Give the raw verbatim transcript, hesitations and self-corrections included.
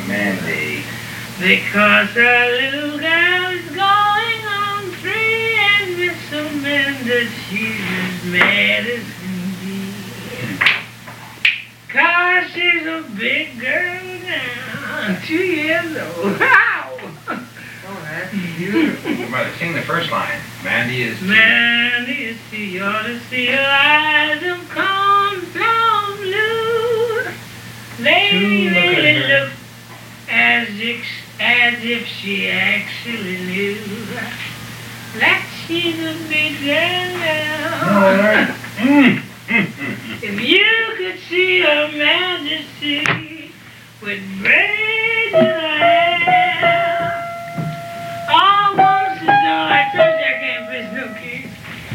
Mandy. Because our little girl is going on three, and Miss Amanda, she's as mad as can be. Cause she's a big girl now, two years old. Wow! Oh, that's beautiful. Brother, sing the first line. Mandy is... Mandy is you ought to see her eyes of cornflower blue. They really look as if, as if she actually knew that she's a big girl now. Mm. If you could see her majesty with brave